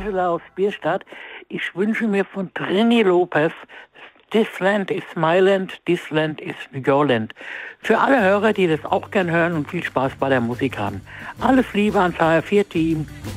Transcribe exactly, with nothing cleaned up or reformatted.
Angela aus Bierstadt. Ich wünsche mir von Trini Lopez This Land is my land, this land is your land. Für alle Hörer, die das auch gern hören und viel Spaß bei der Musik haben. Alles Liebe ans H R vier Team.